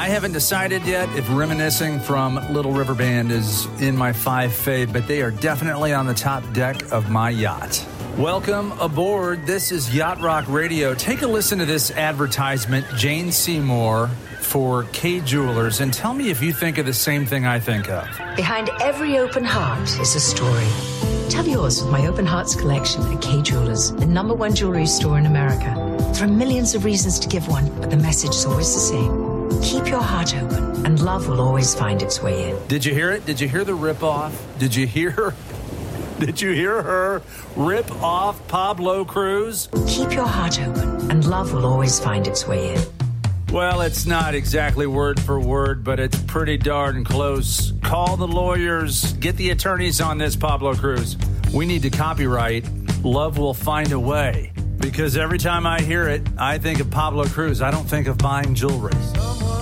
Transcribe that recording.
I haven't decided yet if Reminiscing from Little River Band is in my 5 fave, but they are definitely on the top deck of my yacht. Welcome aboard. This is Yacht Rock Radio. Take a listen to this advertisement, Jane Seymour for Kay Jewelers, and tell me if you think of the same thing I think of. Behind every open heart is a story. Tell yours with my Open Hearts collection at Kay Jewelers, the #1 jewelry store in America. There are millions of reasons to give one, but the message is always the same. Keep your heart open, and love will always find its way in. Did you hear it? Did you hear the ripoff? Did you hear her rip off Pablo Cruz? Keep your heart open, and love will always find its way in. Well, it's not exactly word for word, but it's pretty darn close. Call the lawyers. Get the attorneys on this, Pablo Cruz. We need to copyright Love Will Find a Way. Because every time I hear it, I think of Pablo Cruz. I don't think of buying jewelry.